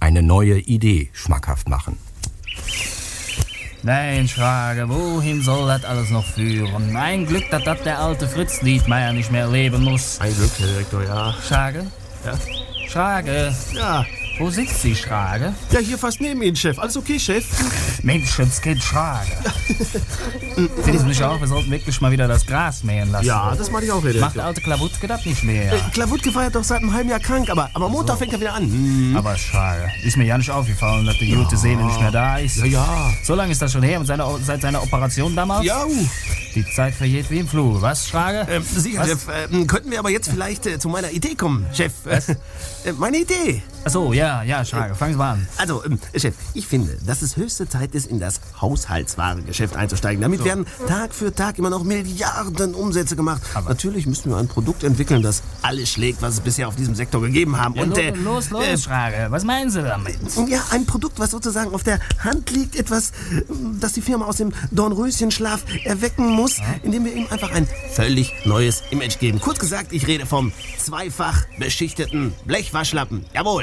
eine neue Idee schmackhaft machen. Nein, Schrage, wohin soll das alles noch führen? Ein Glück, dass das der alte Fritz Nietmeier nicht mehr erleben muss. Ein Glück, Herr Direktor, ja. Schrage? Ja? Schrage? Ja. Wo sitzt sie, Schrage? Ja, hier fast neben Ihnen, Chef. Alles okay, Chef? Menschenskind, Schrage. Findest du nicht auch, wir sollten wirklich mal wieder das Gras mähen lassen? Ja, das mache ich auch, Herr Direktor. Macht der alte Klawutke das nicht mehr? Klawutke war ja doch seit einem halben Jahr krank, aber Montag fängt er wieder an. Aber Schrage, ist mir ja nicht aufgefallen, dass die gute Seele nicht mehr da ist. Ja. So lange ist das schon her, seit seiner Operation damals? Ja. Die Zeit vergeht wie im Flug. Was, Schrage? Sicher, Chef. Könnten wir aber jetzt vielleicht zu meiner Idee kommen, Chef? Was? Meine Idee. Achso, ja, Schrage, fangen Sie mal an. Also, Chef, ich finde, dass es höchste Zeit ist, in das Haushaltswarengeschäft einzusteigen. Damit werden Tag für Tag immer noch Milliarden Umsätze gemacht. Aber natürlich müssen wir ein Produkt entwickeln, das alles schlägt, was es bisher auf diesem Sektor gegeben haben. Ja, und, los, Schrage. Was meinen Sie damit? Ja, ein Produkt, was sozusagen auf der Hand liegt. Etwas, das die Firma aus dem Dornröschenschlaf erwecken muss, indem wir ihm einfach ein völlig neues Image geben. Kurz gesagt, ich rede vom zweifach beschichteten Blechwaschlappen. Jawohl.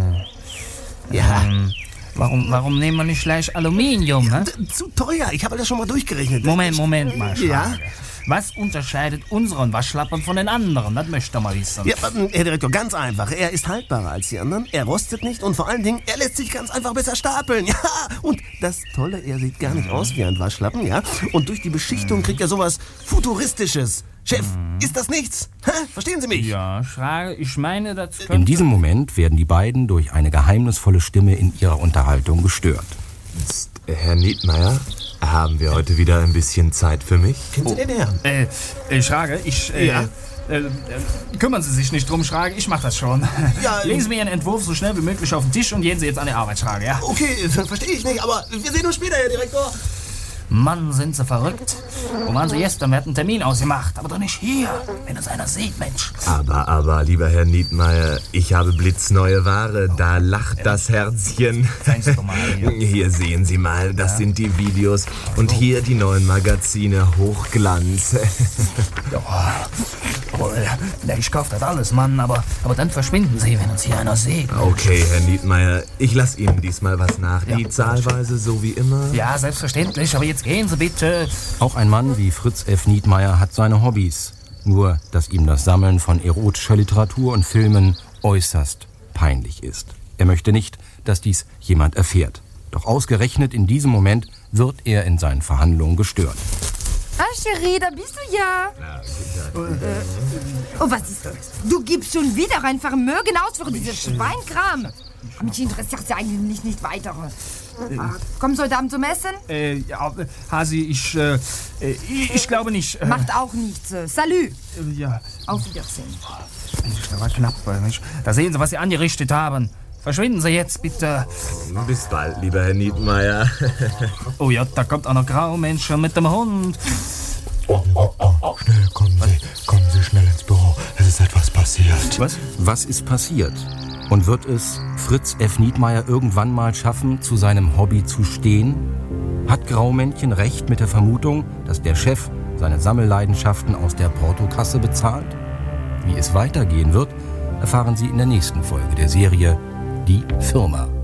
Ja. Warum nehmen wir nicht gleich Aluminium, hä? Zu teuer. Ich habe das schon mal durchgerechnet. Moment mal, Schrage. Ja? Was unterscheidet unseren Waschlappen von den anderen? Das möchte ich mal wissen. Ja, Herr Direktor, ganz einfach. Er ist haltbarer als die anderen, er rostet nicht und vor allen Dingen, er lässt sich ganz einfach besser stapeln. Ja, und das Tolle, er sieht gar nicht aus wie ein Waschlappen, ja? Und durch die Beschichtung kriegt er sowas Futuristisches. Chef, ist das nichts? Hä? Verstehen Sie mich? Ja, Schrage, ich meine, das könnte... In diesem Moment werden die beiden durch eine geheimnisvolle Stimme in ihrer Unterhaltung gestört. Herr Nietmeier, haben wir heute wieder ein bisschen Zeit für mich? Kennen Sie den Herrn? Schrage, Ja? kümmern Sie sich nicht drum, Schrage, ich mach das schon. Ja, Legen Sie mir Ihren Entwurf so schnell wie möglich auf den Tisch und gehen Sie jetzt an die Arbeit, Schrage, ja? Okay, verstehe ich nicht, aber wir sehen uns später, Herr Direktor. Mann, sind Sie verrückt. Wo waren Sie gestern? Wir hatten einen Termin ausgemacht. Aber doch nicht hier, wenn es einer sieht, Mensch. Aber, lieber Herr Nietmeier, ich habe blitzneue Ware. Da lacht das Herzchen. Zeigen Sie doch mal hier. Hier sehen Sie mal, das sind die Videos. Und hier die neuen Magazine Hochglanz. Ich kauf das alles, Mann. Aber dann verschwinden Sie, wenn uns hier einer sieht. Okay, Herr Nietmeier, ich lasse Ihnen diesmal was nach. Die Zahlweise so wie immer. Ja, selbstverständlich. Aber jetzt gehen Sie bitte. Auch ein Mann wie Fritz F. Nietmeier hat seine Hobbys. Nur, dass ihm das Sammeln von erotischer Literatur und Filmen äußerst peinlich ist. Er möchte nicht, dass dies jemand erfährt. Doch ausgerechnet in diesem Moment wird er in seinen Verhandlungen gestört. Ah, Cherie, da bist du ja. Oh, was ist das? Du gibst schon wieder ein Vermögen aus für dieses Schweinkram. Mich interessiert ja eigentlich nicht weiter. Kommst du heute Abend zum Essen? Hasi, ich glaube nicht. Macht auch nichts. Salü. Ja. Auf Wiedersehen. Mensch, das war knapp. Mensch. Da sehen Sie, was Sie angerichtet haben. Verschwinden Sie jetzt, bitte. Bis bald, lieber Herr Nietmeier. Oh ja, da kommt auch noch Graumenschen mit dem Hund. Schnell, kommen Sie schnell ins Büro. Es ist etwas passiert. Was? Was ist passiert? Und wird es Fritz F. Nietmeier irgendwann mal schaffen, zu seinem Hobby zu stehen? Hat Graumännchen recht mit der Vermutung, dass der Chef seine Sammelleidenschaften aus der Portokasse bezahlt? Wie es weitergehen wird, erfahren Sie in der nächsten Folge der Serie Die Firma.